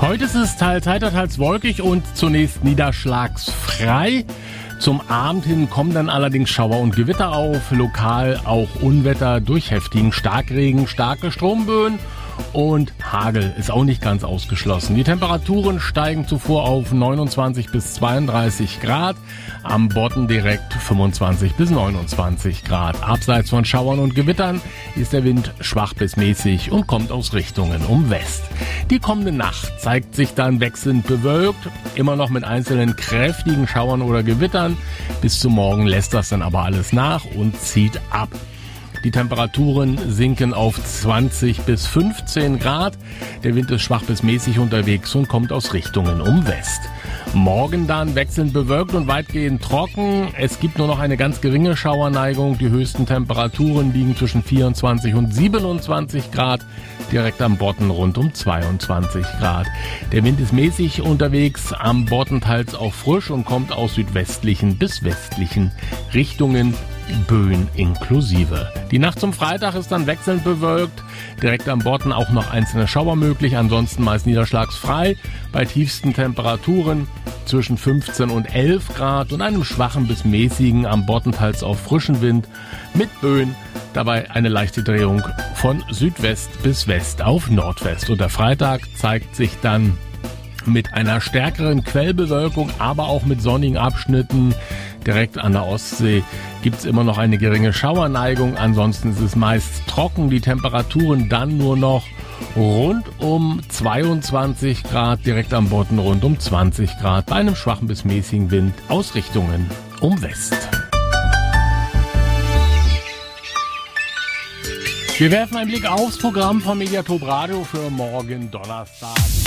Heute ist es teils heiter, teils wolkig und zunächst niederschlagsfrei. Zum Abend hin kommen dann allerdings Schauer und Gewitter auf, lokal auch Unwetter durch heftigen Starkregen, starke Stromböen und Hagel ist auch nicht ganz ausgeschlossen. Die Temperaturen steigen zuvor auf 29 bis 32 Grad, am Bodden direkt 25 bis 29 Grad. Abseits von Schauern und Gewittern ist der Wind schwach bis mäßig und kommt aus Richtungen um West. Die kommende Nacht zeigt sich dann wechselnd bewölkt, immer noch mit einzelnen kräftigen Schauern oder Gewittern. Bis zum Morgen lässt das dann aber alles nach und zieht ab. Die Temperaturen sinken auf 20 bis 15 Grad. Der Wind ist schwach bis mäßig unterwegs und kommt aus Richtungen um West. Morgen dann wechselnd bewölkt und weitgehend trocken. Es gibt nur noch eine ganz geringe Schauerneigung. Die höchsten Temperaturen liegen zwischen 24 und 27 Grad. Direkt am Bodden rund um 22 Grad. Der Wind ist mäßig unterwegs, am Bodden teils auch frisch und kommt aus südwestlichen bis westlichen Richtungen. Böen inklusive. Die Nacht zum Freitag ist dann wechselnd bewölkt. Direkt am Bodden auch noch einzelne Schauer möglich, ansonsten meist niederschlagsfrei. Bei tiefsten Temperaturen zwischen 15 und 11 Grad und einem schwachen bis mäßigen, am Bodden teils auch frischen Wind mit Böen. Dabei eine leichte Drehung von Südwest bis West auf Nordwest. Und der Freitag zeigt sich dann mit einer stärkeren Quellbewölkung, aber auch mit sonnigen Abschnitten. Direkt an der Ostsee gibt es immer noch eine geringe Schauerneigung. Ansonsten ist es meist trocken. Die Temperaturen dann nur noch rund um 22 Grad, direkt am Bodden rund um 20 Grad, bei einem schwachen bis mäßigen Wind aus Richtungen um West. Wir werfen einen Blick aufs Programm von Mediator Radio für morgen Donnerstag.